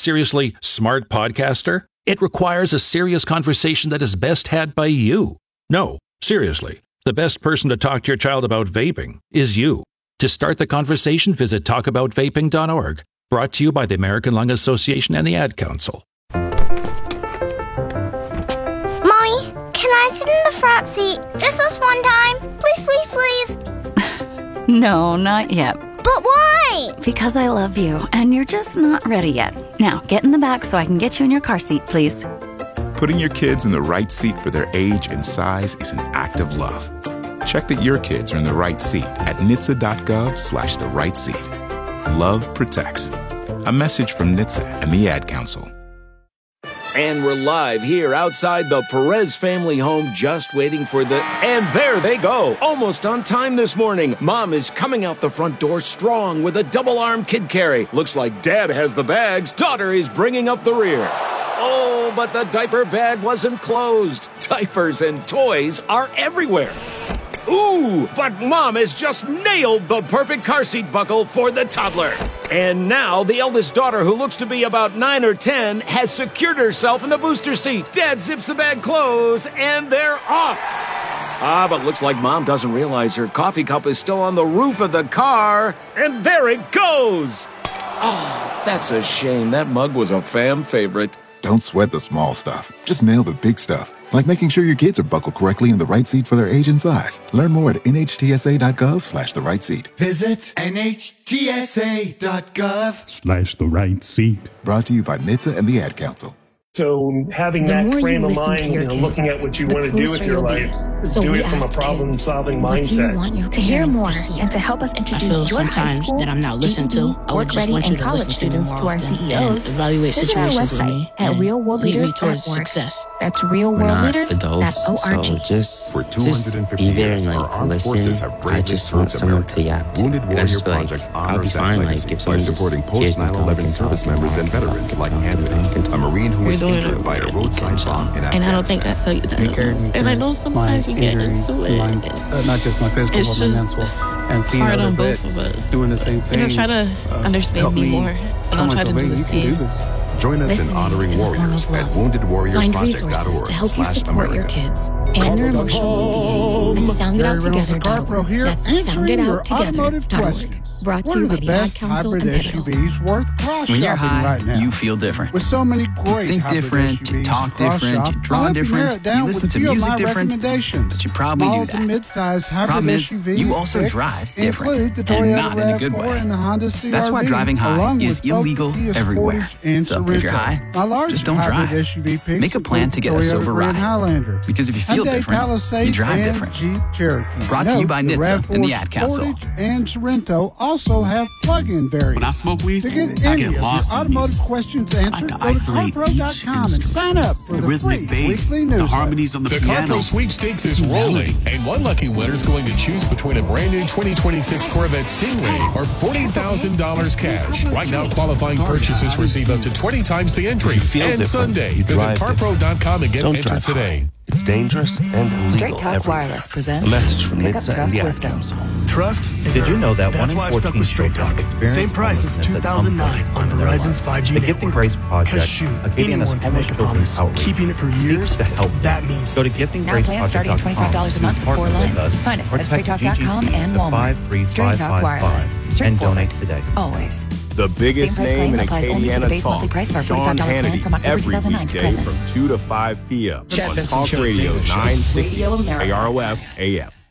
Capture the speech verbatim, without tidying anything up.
seriously smart podcaster? It requires a serious conversation that is best had by you. No, seriously, the best person to talk to your child about vaping is you. To start the conversation, visit talk about vaping dot org. Brought to you by the American Lung Association and the Ad Council. Mommy, can I sit in the front seat just this one time? Please, please, please. No, not yet. But why? Because I love you, and you're just not ready yet. Now, get in the back so I can get you in your car seat, please. Putting your kids in the right seat for their age and size is an act of love. Check that your kids are in the right seat at N H T S A dot gov slash the right seat. Love protects. A message from N H T S A and the Ad Council. And we're live here outside the Perez family home, just waiting for the... And there they go, almost on time this morning. Mom is coming out the front door strong with a double-arm kid carry. Looks like Dad has the bags. Daughter is bringing up the rear. Oh, but the diaper bag wasn't closed. Diapers and toys are everywhere. Ooh, but Mom has just nailed the perfect car seat buckle for the toddler. And now the eldest daughter, who looks to be about nine or ten, has secured herself in the booster seat. Dad zips the bag closed, and they're off. Ah, but looks like Mom doesn't realize her coffee cup is still on the roof of the car. And there it goes. Oh, that's a shame. That mug was a fam favorite. Don't sweat the small stuff. Just nail the big stuff. Like making sure your kids are buckled correctly in the right seat for their age and size. Learn more at N H T S A dot gov slash the right seat. Visit N H T S A dot gov slash the right seat. Brought to you by N H T S A and the Ad Council. So having the that frame you of mind, you know, kids, looking at what you want to do with your life, so do it from a problem-solving mindset. What do you want your to hear more to hear? and to help us introduce I feel your sometimes high school, that I'm not listened G E D, to. I would just want you to listen to me more to our often C E Os, and evaluate visit our situations with website me at real world lead me leaders towards dot org. success. That's real world leaders dot org. So just, For two hundred fifty just years, and, like, our armed listen. forces have I bravely just want served someone America. to yap. Wounded And I Warrior just, like, Project I'll be honors that fine, like, legacy if by someone supporting just hears me post nine eleven talking, service talking, members and talking, veterans like talking, Anthony, talking, a Marine who was We're doing injured it by a right. roadside bomb in And I don't think Afghanistan. that's how you turn it. And I know sometimes we get into it. Mind, uh, not just my physical, It's but my just mental. And seeing hard other on both vets of us. doing the same thing. And I try to uh, understand help me me more. And tell I'll try to myself, do hey, the you can do same. this. Join us Listening in honoring is a form warriors of love. at wounded warrior Find project dot resources org to help you slash support your America. kids and your emotional well-being at sound it out together dot org. That's sound it out together dot org. Brought to you by the Ad Council and hybrid S U Vs worth cross When you're shopping high, right now? you feel different. With so many great Think hybrid different, S U you Vs talk to cross different, shop, you draw I'll help you narrow different, it down you with listen a to few of music my different, recommendations. but you probably Small do to that. mid-size hybrid Problem is, S U Vs you also picks drive different, include the and Toyota not in a good RAV four way. and the Honda C R V, That's why driving high along is with both illegal the Kia everywhere. Sportage and So if you're Sorento. high, My largest just don't hybrid drive. S U V picks Make a plan to get a include sober Toyota Grand ride. Highlander, Because if you feel Hyundai different, Palisade, you drive and different. Jeep Cherokee. Brought to you Note, by the N H T S A RAV and the four Ad Council. Sportage and Sorento also have plug-in variants. When I smoke weed, To get I any get of your lost in automotive music. questions I like answered, to go to isolate carpro dot com and each sign up for the the, rhythmic free bass, weekly the newsletter. harmonies on the, The piano. CarPro Sweepstakes is rolling, and one lucky winner is going to choose between a brand new twenty twenty-six Corvette Stingray or forty thousand dollars cash. Right now, qualifying purchases receive up to twenty times the entry. And Sunday, visit carpro dot com and get Don't entered drive today. high. It's dangerous and illegal Straight Talk everywhere. Wireless presents A message from Pick N H T S A Up and the Truck Ad Wisdom. Council. Trust is Did you know that That's one in why I've stuck fourteen with Straight children Talk. experience Same price since homelessness two at some thousand nine point on in their Verizon's life? five G The network. Gifting Grace Project, Because shoot, Acadiana's anyone can homeless make a children's promise. outreach, Keeping it for seeks years, to help that them. means Go to gifting Now grace plans starting at project twenty-five dollars a month with four lines. Find us at straight talk dot com and Walmart. Straight Talk Wireless. And donate today. Always. The biggest Same price name claim in applies only to the Acadiana base monthly Talk, price of our Sean forty-five dollars plan Hannity, from October every two thousand nine to weekday present. from two to five p.m. Chad on Benson Talk Show, Radio Daily Show. nine sixty Radio America. A R O F A M.